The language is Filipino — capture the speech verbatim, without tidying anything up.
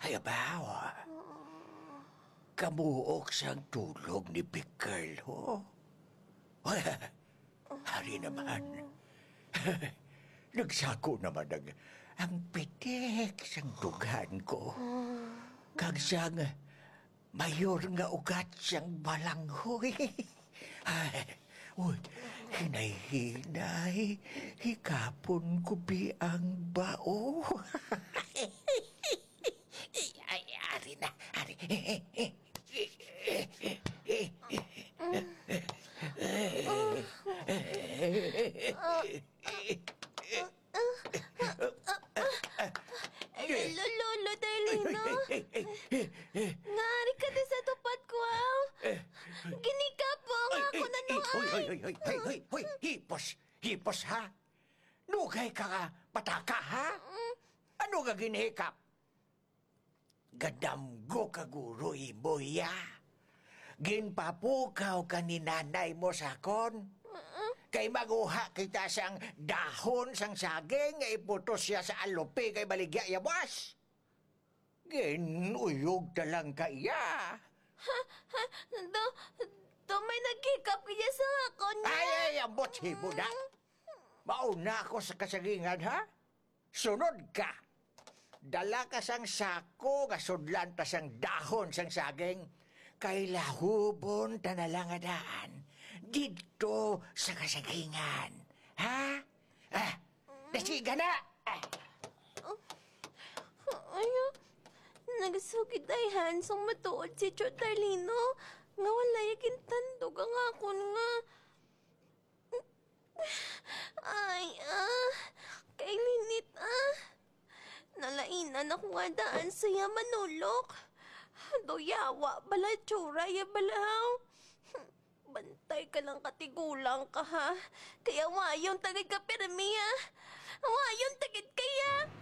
Ay, abawa. Kamuok siyang tulog ni Pickle, ho? Hari naman. Nagsako naman ang, ang pitik siyang dugan ko. Kag siyang mayor nga ugat siyang balanghoy. Ay, uy, hinay-hinay, hikapon ko bi ang bao. Ay, ari na, ari. Lolo, Darlino. Ngari ka din sa tupad ko, aw. Ginikap mo nga ako na Hoy, hoy, hoy, hoy, hoy, hoy, hoy, hipos, hipos ha? Nugay ka ka, pataka ha? Ano ka ginhikap? Gadamgo ka guro iboya. Ginpapukaw ka ni nanay mo sa kon. Kay maguha kita sang dahon sang saging, ay iputos siya sa alupi kay baligya yabas. Ginuyog talang ka iya. Ha? Ha? Do, do may nagkikap kaya sa ako niya. Ay, ay, ambot hibo na. Mauna ako sa kasagingan, ha? Sunod ka. Dala ka sang sako, gasudlan ta sang dahon sang saging. Kay lahubon ta na lang adaan. Dito sa kasagingan. Ha? Ah, nasiga na! Ah. Ayo, nagsugid ay hansong matuod si Cho Darlino. Nga wala yakin tandog ang akon nga. Ay, ah, kay linit, ah. Nalainan ako nga daan saya manulok. Doyawa, bala tsura, ya balaw. Bantay ka lang katigulang ka, ha? Kaya wayong tagad ka pirmi, ha? Wayong tagad kaya.